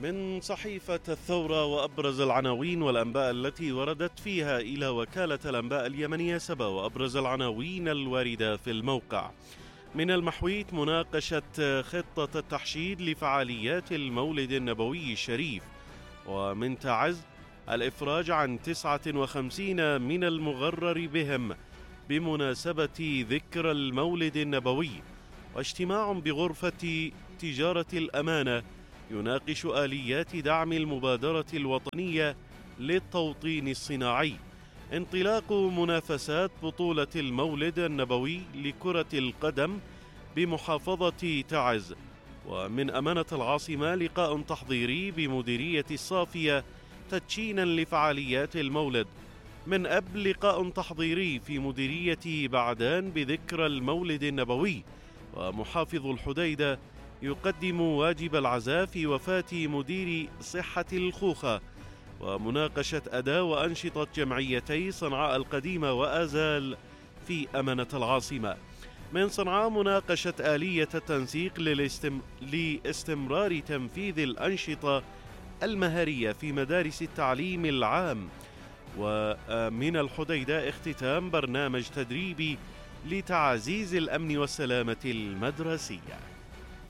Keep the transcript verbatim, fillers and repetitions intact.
من صحيفة الثورة وأبرز العناوين والأنباء التي وردت فيها إلى وكالة الأنباء اليمنية سبا، وأبرز العناوين الواردة في الموقع. من المحويت مناقشة خطة التحشيد لفعاليات المولد النبوي الشريف. ومن تعز الإفراج عن تسعة وخمسين من المغرر بهم بمناسبة ذكرى المولد النبوي. واجتماع بغرفة تجارة الأمانة يناقش آليات دعم المبادرة الوطنية للتوطين الصناعي. انطلاق منافسات بطولة المولد النبوي لكرة القدم بمحافظة تعز. ومن أمانة العاصمة لقاء تحضيري بمديرية الصافية تدشينا لفعاليات المولد. من أب لقاء تحضيري في مديرية بعدان بذكرى المولد النبوي. ومحافظ الحديدة يقدم واجب العزاء في وفاة مدير صحة الخوخة. ومناقشة أداء وأنشطة جمعيتي صنعاء القديمة وآزال في أمانة العاصمة. من صنعاء مناقشة آلية التنسيق للاستم... لاستمرار تنفيذ الأنشطة المهارية في مدارس التعليم العام. ومن الحديدة اختتام برنامج تدريبي لتعزيز الأمن والسلامة المدرسية.